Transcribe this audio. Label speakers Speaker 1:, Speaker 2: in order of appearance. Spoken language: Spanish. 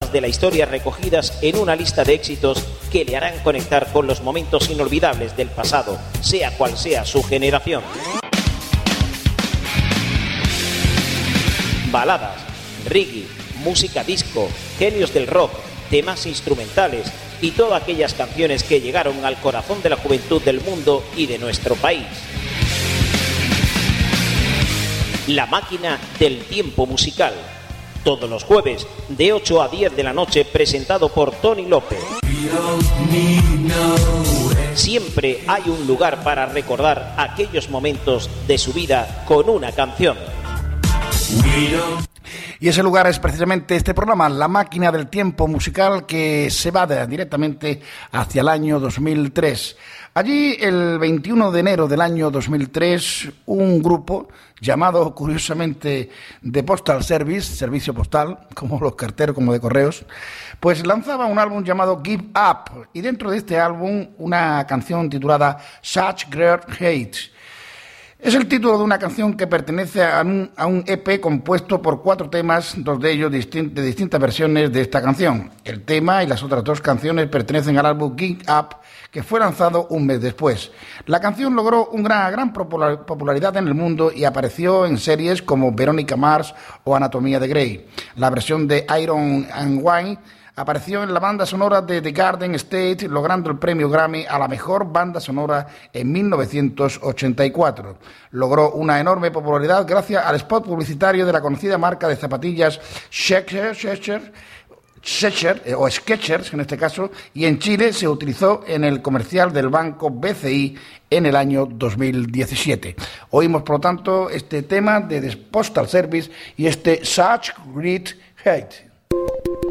Speaker 1: etapas de la historia recogidas en una lista de éxitos que le harán conectar con los momentos inolvidables del pasado, sea cual sea su generación. Baladas, reggae, música disco, genios del rock, temas instrumentales y todas aquellas canciones que llegaron al corazón de la juventud del mundo y de nuestro país. La máquina del tiempo musical. Todos los jueves, de 8 a 10 de la noche, presentado por Tony López. Siempre hay un lugar para recordar aquellos momentos de su vida con una canción.
Speaker 2: Y ese lugar es precisamente este programa, La Máquina del Tiempo Musical, que se va directamente hacia el año 2003. Allí, el 21 de enero del año 2003, un grupo llamado, curiosamente, The Postal Service, servicio postal, como los carteros, como de correos, pues lanzaba un álbum llamado Give Up, y dentro de este álbum una canción titulada Such Great Hate. Es el título de una canción que pertenece a un EP compuesto por 4 temas, 2 de ellos de distintas versiones de esta canción. El tema y las otras 2 canciones pertenecen al álbum Give Up, que fue lanzado un mes después. La canción logró una gran popularidad en el mundo y apareció en series como Veronica Mars o Anatomía de Grey. La versión de Iron and Wine apareció en la banda sonora de The Garden State, logrando el premio Grammy a la mejor banda sonora en 1984. Logró una enorme popularidad gracias al spot publicitario de la conocida marca de zapatillas Skechers en este caso, y en Chile se utilizó en el comercial del banco BCI en el año 2017. Oímos, por lo tanto, este tema de The Postal Service y este Such Great Hate.